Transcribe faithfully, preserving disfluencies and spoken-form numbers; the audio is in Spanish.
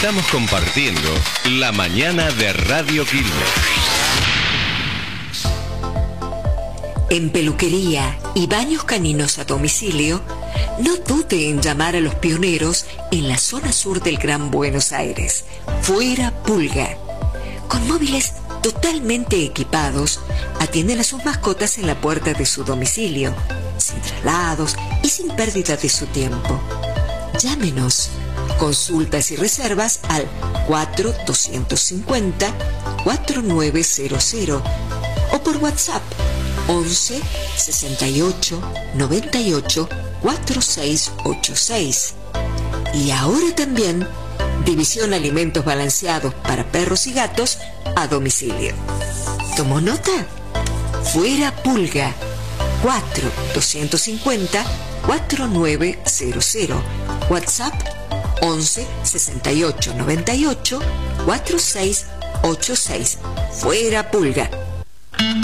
Estamos compartiendo la mañana de Radio Quilmes. En peluquería y baños caninos a domicilio, no dude en llamar a los pioneros en la zona sur del Gran Buenos Aires, Fuera Pulga. Con móviles totalmente equipados, atienden a sus mascotas en la puerta de su domicilio, sin traslados y sin pérdida de su tiempo. Llámenos. Consultas y reservas al cuatro dos cinco cero, cuatro nueve cero cero o por WhatsApp once sesenta y ocho noventa y ocho cuarenta y seis ochenta y seis. Y ahora también división alimentos balanceados para perros y gatos a domicilio. ¿Tomó nota? Fuera Pulga, cuatro dos cinco cero, cuatro nueve cero cero. WhatsApp once sesenta y ocho noventa y ocho cuarenta y seis ochenta y seis. Fuera Pulga.